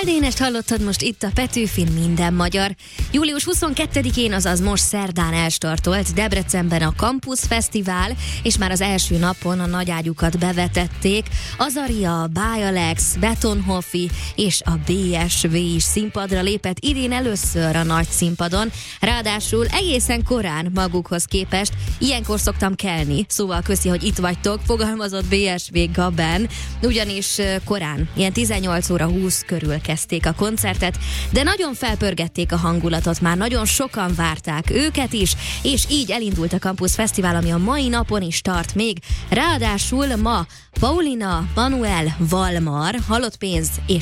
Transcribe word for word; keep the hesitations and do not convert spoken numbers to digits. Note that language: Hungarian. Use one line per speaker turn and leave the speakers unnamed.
Dénest hallottad most itt a Petőfin Minden Magyar. július huszonkettedikén, azaz most szerdán elstartolt Debrecenben a Campus Fesztivál, és már az első napon a nagyágyukat bevetették. Azaria, Bialex, Betonhoffi és a bé es vé is színpadra lépett idén először a nagy színpadon. Ráadásul egészen korán magukhoz képest, ilyenkor szoktam kelni, szóval köszi, hogy itt vagytok, fogalmazott bé es vé Gaben, ugyanis korán, ilyen tizennyolc óra húsz körül kezdték a koncertet, de nagyon felpörgették a hangulatot, már nagyon sokan várták őket is, és így elindult a Campus Fesztivál, ami a mai napon is tart még. Ráadásul ma Paulina, Manuel, Valmar, Halott pénz és